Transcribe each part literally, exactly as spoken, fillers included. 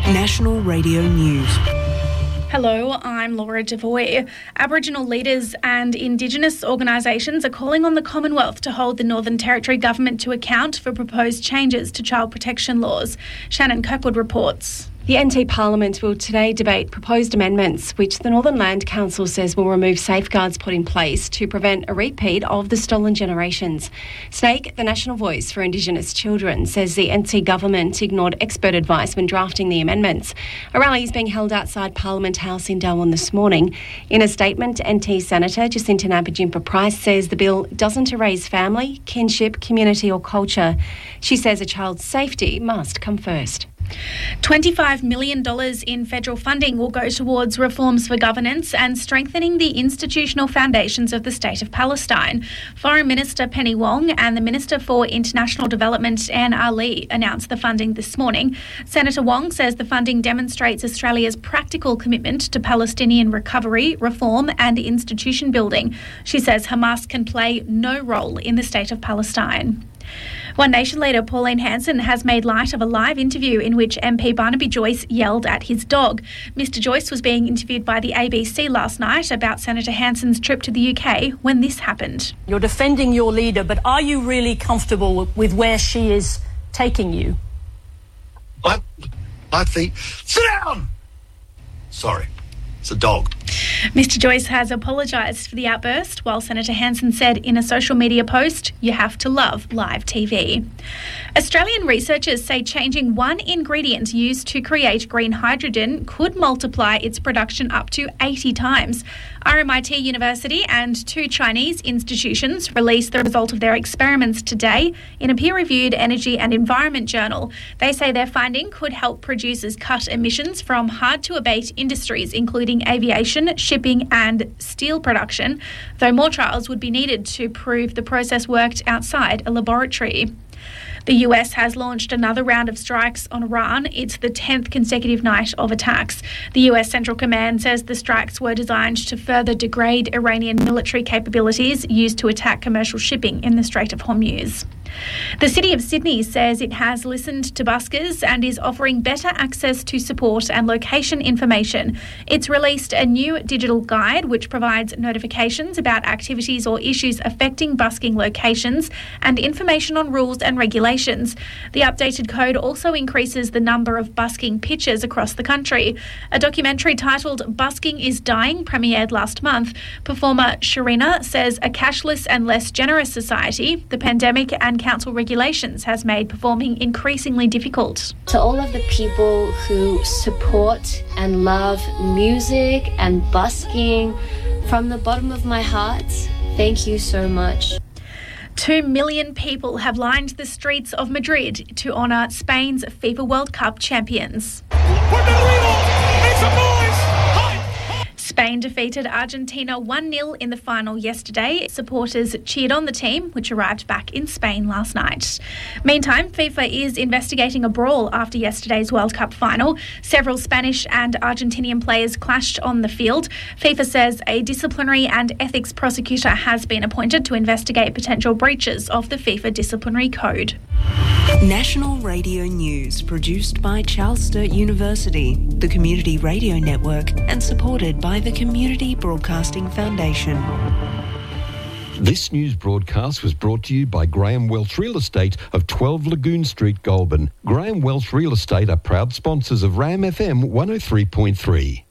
National Radio News. Hello, I'm Laura Devoy. Aboriginal leaders and Indigenous organisations are calling on the Commonwealth to hold the Northern Territory government to account for proposed changes to child protection laws. Shannon Kirkwood reports. The N T Parliament will today debate proposed amendments which the Northern Land Council says will remove safeguards put in place to prevent a repeat of the stolen generations. Snake, the national voice for Indigenous children, says the N T government ignored expert advice when drafting the amendments. A rally is being held outside Parliament House in Darwin this morning. In a statement, N T Senator Jacinta Nampijinpa-Price says the bill doesn't erase family, kinship, community or culture. She says a child's safety must come first. twenty-five million dollars in federal funding will go towards reforms for governance and strengthening the institutional foundations of the State of Palestine. Foreign Minister Penny Wong and the Minister for International Development, Anne Ali, announced the funding this morning. Senator Wong says the funding demonstrates Australia's practical commitment to Palestinian recovery, reform and institution building. She says Hamas can play no role in the State of Palestine. One Nation leader Pauline Hanson has made light of a live interview in which M P Barnaby Joyce yelled at his dog. Mister Joyce was being interviewed by the A B C last night about Senator Hanson's trip to the U K when this happened. You're defending your leader, but are you really comfortable with where she is taking you? I, I think... Sit down! Sorry. It's a dog. Mister Joyce has apologised for the outburst, while Senator Hanson said in a social media post, "You have to love live T V." Australian researchers say changing one ingredient used to create green hydrogen could multiply its production up to eighty times. R M I T University and two Chinese institutions released the result of their experiments today in a peer-reviewed Energy and Environment journal. They say their finding could help producers cut emissions from hard-to-abate industries, including aviation, shipping and steel production, though more trials would be needed to prove the process worked outside a laboratory. The U S has launched another round of strikes on Iran. It's the tenth consecutive night of attacks. The U S Central Command says the strikes were designed to further degrade Iranian military capabilities used to attack commercial shipping in the Strait of Hormuz. The City of Sydney says it has listened to buskers and is offering better access to support and location information. It's released a new digital guide which provides notifications about activities or issues affecting busking locations and information on rules and regulations. The updated code also increases the number of busking pitches across the country. A documentary titled Busking is Dying premiered last month. Performer Sharina says a cashless and less generous society, the pandemic and council regulations has made performing increasingly difficult. To all of the people who support and love music and busking, from the bottom of my heart, thank you so much. Two million people have lined the streets of Madrid to honour Spain's FIFA World Cup champions. Spain defeated Argentina one nil in the final yesterday. Supporters cheered on the team, which arrived back in Spain last night. Meantime, FIFA is investigating a brawl after yesterday's World Cup final. Several Spanish and Argentinian players clashed on the field. FIFA says a disciplinary and ethics prosecutor has been appointed to investigate potential breaches of the FIFA disciplinary code. National Radio News, produced by Charles Sturt University, the Community Radio Network, and supported by the Community Broadcasting Foundation. This news broadcast was brought to you by Graham Welch Real Estate of twelve Lagoon Street, Goulburn. Graham Welch Real Estate are proud sponsors of RAM F M one oh three point three.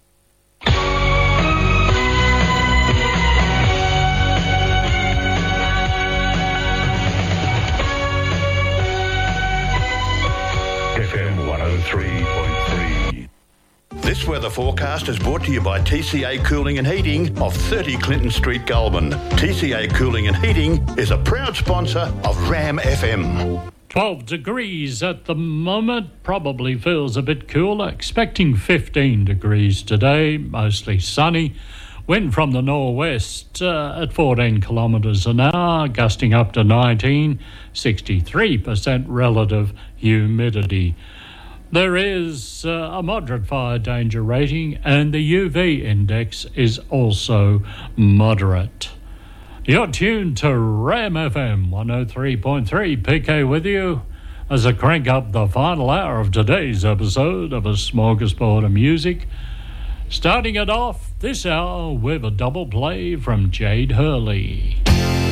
F M one oh three point three. This weather forecast is brought to you by T C A Cooling and Heating of thirty Clinton Street, Goulburn. T C A Cooling and Heating is a proud sponsor of RAM F M. twelve degrees at the moment, probably feels a bit cooler. Expecting fifteen degrees today, mostly sunny. Wind from the northwest uh, at fourteen kilometres an hour, gusting up to nineteen, sixty-three percent relative humidity. There is uh, a moderate fire danger rating and the U V index is also moderate. You're tuned to RAM F M one oh three point three. P K with you as I crank up the final hour of today's episode of A Smorgasbord of Music. Starting it off this hour with a double play from Jade Hurley.